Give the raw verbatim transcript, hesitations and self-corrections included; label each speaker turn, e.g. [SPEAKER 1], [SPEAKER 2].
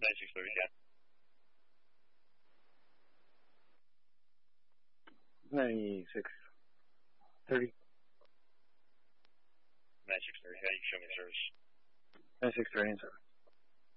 [SPEAKER 1] six thirty, yeah.
[SPEAKER 2] ninety-six thirty.
[SPEAKER 1] ninety-six thirty, yeah, you can show me the service.
[SPEAKER 2] ninety-six thirty and seven.